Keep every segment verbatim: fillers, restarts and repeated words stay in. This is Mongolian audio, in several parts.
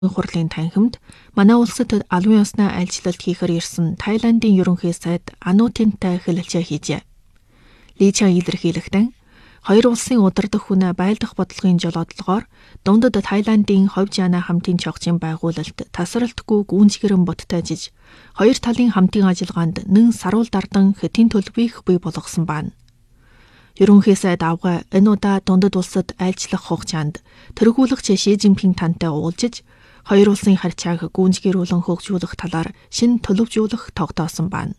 хурлын танхимд манай улсад албан ёсны айлчлалт хийхээр ирсэн Тайландын ерөнхий сайд Анутинтай хэлэлцээ хийжээ. Ли Чан илэрхийлэхдээ хоёр улсын удирдах хүнээ байлдах бодлогын жолоодлогоор дундад Тайландын ховж яана хамтын чогчийн байгуулалт тасралтгүй гүнзгэрэн буттайжиж хоёр талын хамтын ажиллагаанд нэн саруул дардан хэтийн төлбөрийг бий болгосон байна. Ерөнхий сайд авга энэ удаа дундад улсад айлчлах хугацаанд тэргүүлэгч Ши Жинпин тантай уулзаж хоёр улсын харьцааг гүнзгийрүүлэн хөгжүүлэх талаар шинэ төлөвлөлт тогтоосон байна.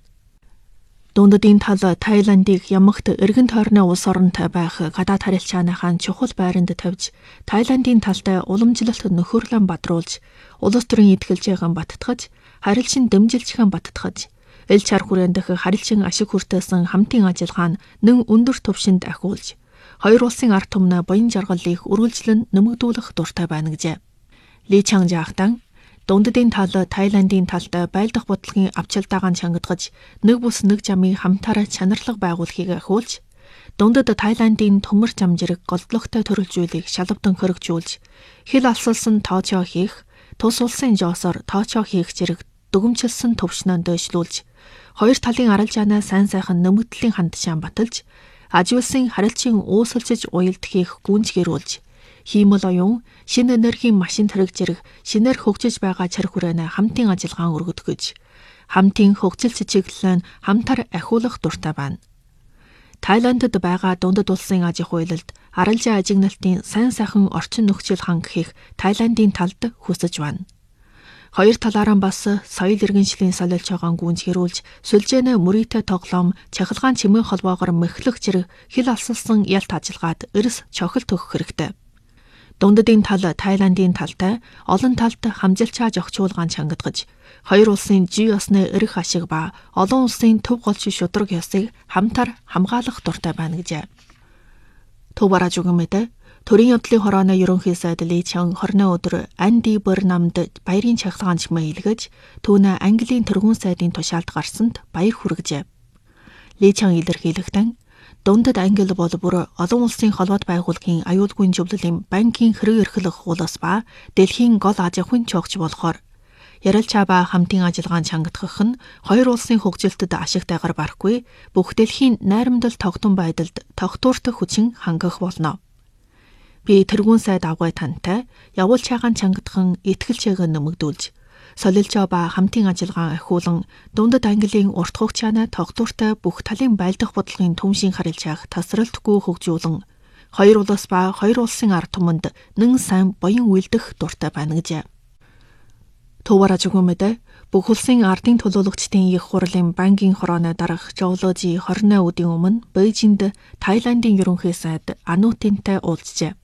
Дундадын тал Тайландыг ямагт эргэн тойрны улс оронтой байх гадаад харилцааныхаа чухал байранд тавьж, Тайландын талтай уламжлалт нөхөрлөн бадруулж, улс төрийн итгэлжэйгэн баттгаж, харилцан дэмжилжхэн баттгаж, эл чар хүрээнд дэх харилцан ашиг хүртээсэн хамтын ажиллагаа нь нэн өндөр түвшинд ахиулж, хоёр улсын ард түмнээ боён жаргалыг үргэлжлэн нэмэгдүүлэх дуртай байна гэжээ. Ли Чан жаахтан дундадын тал Тайландын талтай байлдах бодлогын авчилдаагаан чангадгаж, нэг бус нэг жамын хамтаараа чанарлаг байгуулахыг ахиулж, дундад Тайландын төмөр зам зэрэг голдлогтой төрөлжүүлийг шалавдан хөргөжүүлж, хил алсалсан тоочоо хийх, тус улсын жоосоор тоочоо хийх зэрэг дүгэмжилсэн төвшнөнд дэвшлүүлж, хоёр талын аралжаанаа сайн сайхан нэмэгдлийн хандшаан баталж, аж улсын харилцан үүсэлцэж уялдахыг гүнзгийрүүлж, хиймэл оюун, шинэ энергийн машин тэрэг зэрэг шинээр хөгжиж байгаа чар хүрээнэ хамтын ажиллагаан өргөдгөж, хамтын хөгжил чиглэлээр хамтар ахиулах дуртай байна. Тайландд байгаа дундад улсын аж ахуй уялалд аралжаа ажигналтын сайн сайхан орчин нөхцөл хангахыг Тайландын талд хүсэж байна. Хоёр талаараа бас соёл иргэншлийн солилцоогоо гүнзгийрүүлж, сүлжээнэ мөрийтэй тоглоом, чахалгаан чимээ холбоогоор мэхлэх зэрэг хил алсалсан ялт ажиллагаад эрс чохол төгөх хэрэгтэй. Дундадын тал Тайландын талтай олон талд хамжилчаа зохицуулгаан чангадгаж, хоёр улсын жи ёсны эрх ашиг ба олон улсын төв голч шудраг ёсыг хамтар хамгаалах дуртай байна гэжээ. Төв барааж үгэмэдэ төрийн явдлын хорооны ерөнхий сайд Ли Чан хорны өдөр Анди Бэрнамд баярын чахалгаан чимээ илгээж, түүнээ Английн тэргүүн сайдын тушаалд гарсанд баяр хүргэжээ. Ли Чан илэрхийлэхдээ дундад англи бол бүр олон улсын холбоод байгууллагын аюулгүйн зөвлөлийн банкийн хэрэг эрхлэх улс ба дэлхийн гол аж ахуйн чухч болохоор ярилцаа ба хамтын ажиллагаан чангадгах нь хоёр улсын хөгжилтөд ашигтайгаар барахгүй, бүх дэлхийн найрамдал тогтун байдалд тогтууртах хүчин хангах болно. Би тэргүүн сайд авгай тантай явуул чаагаан чангадхан итгэлчээг нэмэгдүүлж, солилцоо ба хамтын ажиллагаа ахиулан дундад английн урт хугацааны тогтвортой бүх талын байлдах бодлогын түмшин харилцааг тасралтгүй хөгжүүлэн, хоёр улс ба хоёр улсын ард түмэнд нэн сайн боён үйлдэх дуртай байна гэжээ. Төвараж өгөөмөдө бүх улсын ардын төлөөлөгчдийн их хурлын банкийн хорооны дарга Жоложи хорны өдрийн өмнө Бээжинд Тайландын ерөнхий сайд Анутинтай уулзжээ.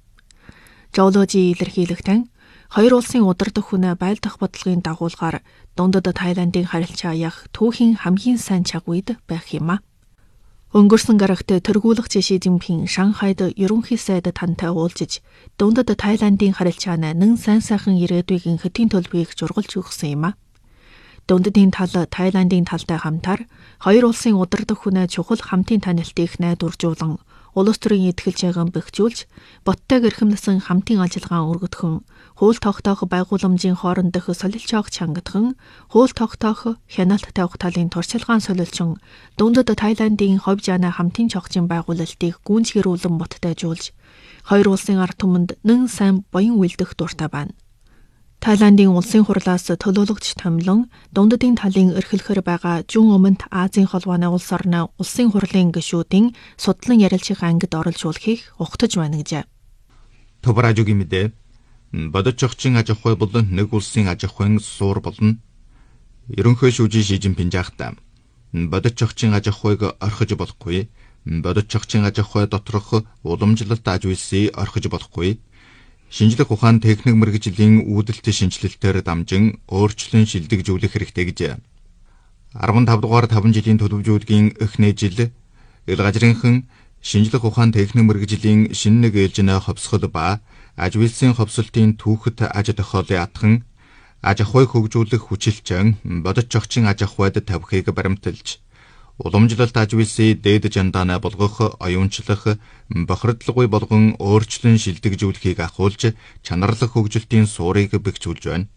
Жоложи илэрхийлэхдээ хоёр улсын удирдах хүнээ байлдах бодлогын дагуулгаар дундад Тайландын харилцаа яг түүхийн хамгийн сайн цаг үед байх юм а. Өнгөрсөн гарагт тэргүүлэгч Ши Жинпин Шанхайд ерөнхий сайд тантай уулзаж, дундад Тайландын харилцааны нэн сайн сайхан ирээдүйн хэтийн төлбөрийг жургалж өгсөн юм а. Дундадын тал Тайландын талтай хамтар хоёр улсын удирдах хүнээ чухал хамтын танилтыг найдваржуулан, улс төрийн итгэлжэйгэн бэхжүүлж, боттойг эрхэмлсэн хамтын ажиллагаан өргөдгөн, хууль тогтоох байгууламжийн хоорондох солилцоог чангадхан, хууль тогтоох хяналт тавих талын туршилгаан солилцсон дундад Тайландын ховж яана хамтын чогчийн байгуулалтыг гүнзгийрүүлэн буттайжуулж, хоёр улсын ард түмэнд нэн сайн боён үйлдэх дуртай байна. Тайландын улсын хурлаас төлөөлөгч томилон дундадын талын эрхлэхээр байгаа Зүүн Өмнөд Азийн холбооны улс орны улсын хурлын гишүүдийн судлан ярилцах ангид оролцуулахыг ухтаж байна гэжээ. Төвраажугийн мэдээ бодож чогчийн аж ахуй бол нэг улсын аж ахуйн суур болно. Ерөнхий шүүжин Ши Жинпин жаахтаа бодож чогчийн аж ахуйг орхиж болохгүй, бодож чогчийн аж ахуй доторх уламжлалт аж үйлсийг орхиж болохгүй. Шинжлэх ухаан техник мэргэжлийн үүдэлт шинжилэлтээр дамжин өөрчлөн шилдэгжүүлэх хэрэгтэй гэж. арван тав дугаар таван жилийн төлөвлөгөөгийн эхний жил эл газрынхан шинжлэх ухаан техник мэргэжлийн шинэ нэг ээлжинэ ховсгол ба аж үйлсийн ховсолтын түүхэд аж тохиолын атхан аж ахуйг хөгжүүлэх хүчилчэн бодож чогчийн аж ахуйд тавихыг баримталж, уламжлалт аж үйлсийг дээд жандаанаа болгох, оюунчлах, бохирдолгүй болгон өөрчлөн шилдэгжүүлэхийг ахуулж чанарлах хөгжилтийн суурийг бэхжүүлж байна.